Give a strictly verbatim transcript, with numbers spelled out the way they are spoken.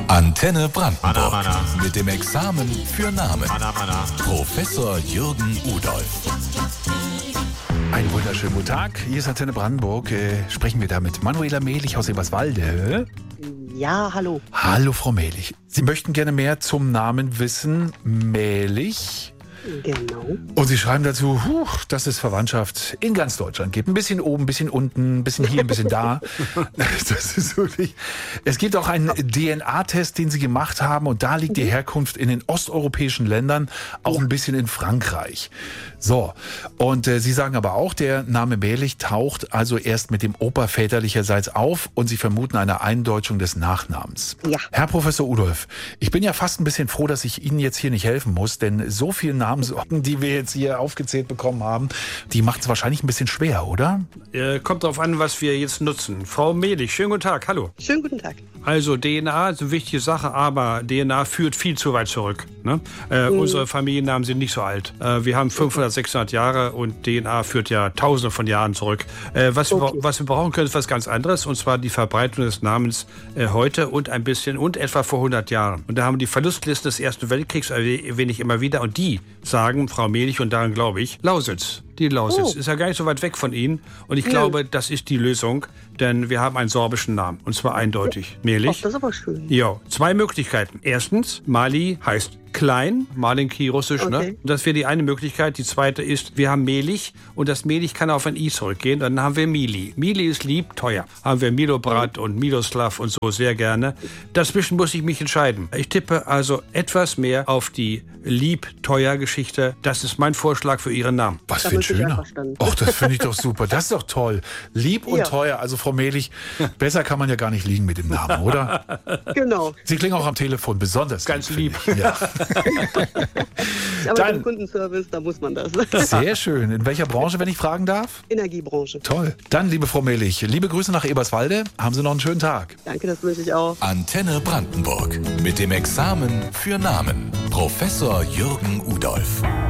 Antenne Brandenburg. Mana, mana. Mit dem Examen für Namen. Mana, mana. Professor Jürgen Udolph. Einen wunderschönen guten Tag. Hier ist Antenne Brandenburg. Äh, sprechen wir da mit Manuela Mehlich aus Eberswalde. Ja, hallo. Hallo, Frau Mehlich. Sie möchten gerne mehr zum Namen wissen. Mehlich. Genau. Und Sie schreiben dazu, huch, dass es Verwandtschaft in ganz Deutschland gibt. Ein bisschen oben, ein bisschen unten, ein bisschen hier, ein bisschen da. Das ist wirklich. Es gibt auch einen D N A-Test, den Sie gemacht haben. Und da liegt die Herkunft in den osteuropäischen Ländern, auch ein bisschen in Frankreich. So, und äh, Sie sagen aber auch, der Name Mehlich taucht also erst mit dem Opa väterlicherseits auf und Sie vermuten eine Eindeutschung des Nachnamens. Ja. Herr Professor Udolph, ich bin ja fast ein bisschen froh, dass ich Ihnen jetzt hier nicht helfen muss, denn so viele Namenssorten, die wir jetzt hier aufgezählt bekommen haben, die macht es wahrscheinlich ein bisschen schwer, oder? Äh, kommt drauf an, was wir jetzt nutzen. Frau Mehlich, schönen guten Tag, hallo. Schönen guten Tag. Also D N A ist eine wichtige Sache, aber D N A führt viel zu weit zurück. Ne? Äh, mhm. Unsere Familiennamen sind nicht so alt. Äh, wir haben fünfhundert, sechshundert Jahre und D N A führt ja tausende von Jahren zurück. Äh, was, okay. wir, was wir brauchen können, ist was ganz anderes, und zwar die Verbreitung des Namens äh, heute und ein bisschen und etwa vor hundert Jahren. Und da haben wir die Verlustlisten des Ersten Weltkriegs, erwähne ich immer wieder, und die sagen, Frau Mehlich, und daran glaube ich, Lausitz. Die Lausitz Oh. ist ja gar nicht so weit weg von Ihnen. Und ich Ja. glaube, das ist die Lösung, denn wir haben einen sorbischen Namen. Und zwar eindeutig. Mehlich. Ach, das ist aber schön. Ja, zwei Möglichkeiten. Erstens, Mali heißt klein, Malinki russisch, Okay. ne? Das wäre die eine Möglichkeit. Die zweite ist, wir haben Mehlich und das Mehlich kann auf ein I zurückgehen. Dann haben wir Mili. Mili ist lieb, teuer. Haben wir Milobrat und Miloslav und so sehr gerne. Dazwischen muss ich mich entscheiden. Ich tippe also etwas mehr auf die lieb-teuer-Geschichte. Das ist mein Vorschlag für Ihren Namen. Was Da für ein bin ich schöner. einverstanden. Ach, das finde ich doch super. Das ist doch toll. Lieb und Ja. teuer. Also Frau Mehlich, besser kann man ja gar nicht liegen mit dem Namen, oder? Genau. Sie klingen auch am Telefon besonders Ganz lieb. lieb. Ja. Aber Dann- im Kundenservice, da muss man das. Sehr schön. In welcher Branche, wenn ich fragen darf? Energiebranche. Toll. Dann, liebe Frau Mehlich, liebe Grüße nach Eberswalde. Haben Sie noch einen schönen Tag. Danke, das wünsche ich auch. Antenne Brandenburg. Mit dem Examen für Namen. Professor Jürgen Udolph.